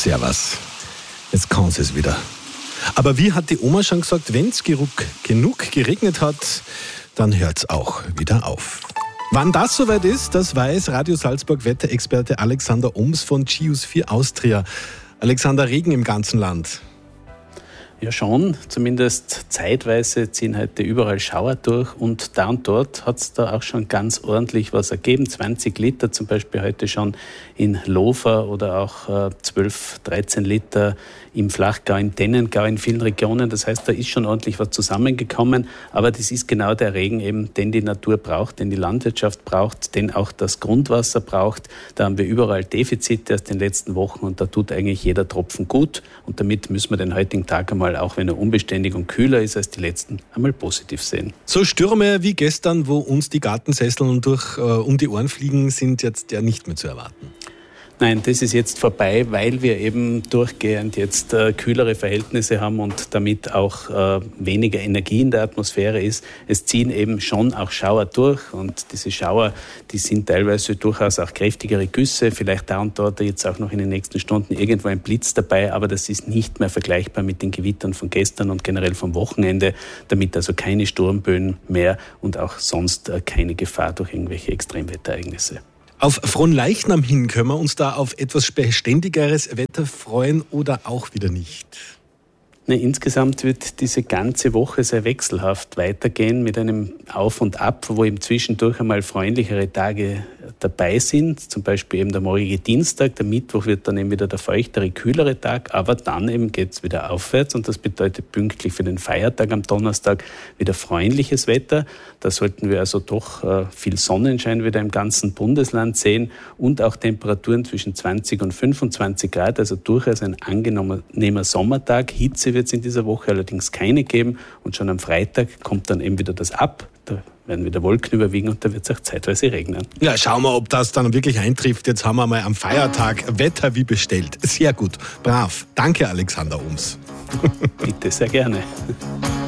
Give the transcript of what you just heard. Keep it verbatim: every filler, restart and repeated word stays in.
Servus. Jetzt kann es wieder. Aber wie hat die Oma schon gesagt, wenn es genug geregnet hat, dann hört es auch wieder auf. Wann das soweit ist, das weiß Radio Salzburg Wetterexperte Alexander Oms von Geosphere Austria. Alexander, Regen im ganzen Land. Ja schon, zumindest zeitweise ziehen heute überall Schauer durch und da und dort hat es da auch schon ganz ordentlich was ergeben. zwanzig Liter zum Beispiel heute schon in Lofer oder auch äh, zwölf, dreizehn Liter im Flachgau, im Tennengau, in vielen Regionen. Das heißt, da ist schon ordentlich was zusammengekommen, aber das ist genau der Regen eben, den die Natur braucht, den die Landwirtschaft braucht, den auch das Grundwasser braucht. Da haben wir überall Defizite aus den letzten Wochen und da tut eigentlich jeder Tropfen gut und damit müssen wir den heutigen Tag einmal, auch wenn er unbeständig und kühler ist als die letzten, einmal positiv sehen. So Stürme wie gestern, wo uns die Gartensesseln durch, äh, um die Ohren fliegen, sind jetzt ja nicht mehr zu erwarten. Nein, das ist jetzt vorbei, weil wir eben durchgehend jetzt äh, kühlere Verhältnisse haben und damit auch äh, weniger Energie in der Atmosphäre ist. Es ziehen eben schon auch Schauer durch und diese Schauer, die sind teilweise durchaus auch kräftigere Güsse, vielleicht da und dort jetzt auch noch in den nächsten Stunden irgendwo ein Blitz dabei, aber das ist nicht mehr vergleichbar mit den Gewittern von gestern und generell vom Wochenende, damit also keine Sturmböen mehr und auch sonst äh, keine Gefahr durch irgendwelche Extremwetterereignisse. Auf Fronleichnam hin können wir uns da auf etwas beständigeres Wetter freuen oder auch wieder nicht? Na, insgesamt wird diese ganze Woche sehr wechselhaft weitergehen mit einem Auf und Ab, wo eben zwischendurch einmal freundlichere Tage dabei sind. Zum Beispiel eben der morgige Dienstag, der Mittwoch wird dann eben wieder der feuchtere, kühlere Tag, aber dann eben geht es wieder aufwärts und das bedeutet pünktlich für den Feiertag am Donnerstag wieder freundliches Wetter. Da sollten wir also doch äh, viel Sonnenschein wieder im ganzen Bundesland sehen und auch Temperaturen zwischen zwanzig und fünfundzwanzig Grad, also durchaus ein angenehmer Sommertag. Hitze wird es in dieser Woche allerdings keine geben und schon am Freitag kommt dann eben wieder das Ab. Da werden wieder Wolken überwiegen und da wird es auch zeitweise regnen. Ja, schauen wir, ob das dann wirklich eintrifft. Jetzt haben wir mal am Feiertag Wetter wie bestellt. Sehr gut, brav. Danke, Alexander Oms. Bitte, sehr gerne.